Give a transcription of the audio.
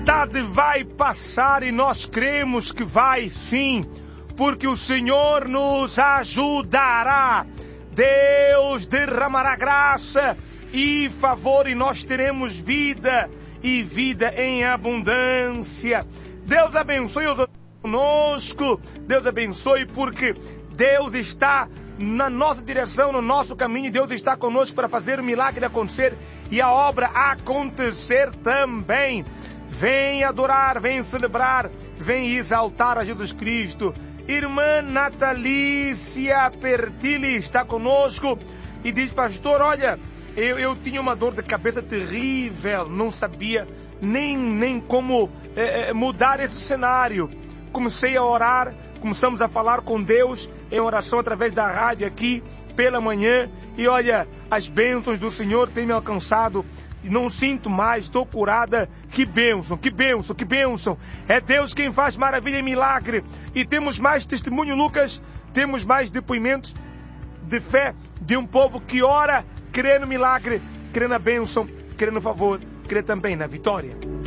tempestade vai passar e nós cremos que vai sim, porque o Senhor nos ajudará. Deus derramará graça e favor e nós teremos vida e vida em abundância. Deus abençoe conosco, Deus abençoe porque Deus está na nossa direção, no nosso caminho. Deus está conosco para fazer o milagre acontecer e a obra acontecer também. Vem adorar, vem celebrar, vem exaltar a Jesus Cristo. Irmã Natalícia Pertili está conosco e diz: pastor, olha, eu tinha uma dor de cabeça terrível, não sabia nem como mudar esse cenário. Comecei a orar, começamos a falar com Deus em oração através da rádio aqui pela manhã e olha, as bênçãos do Senhor têm me alcançado e não sinto mais, estou curada. Que bênção, que bênção, que bênção. É Deus quem faz maravilha e milagre. E temos mais testemunho, Lucas, temos mais depoimentos de fé de um povo que ora, crê no milagre, crê na bênção, crê no favor, crê também na vitória.